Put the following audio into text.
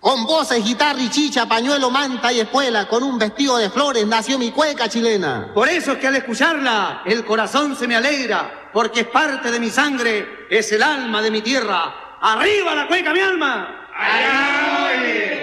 Con voces, guitarra y chicha, pañuelo, manta y espuela, con un vestido de flores nació mi cueca chilena. Por eso es que al escucharla el corazón se me alegra, porque es parte de mi sangre, es el alma de mi tierra. ¡Arriba la cueca, mi alma! ¡Allá, oye!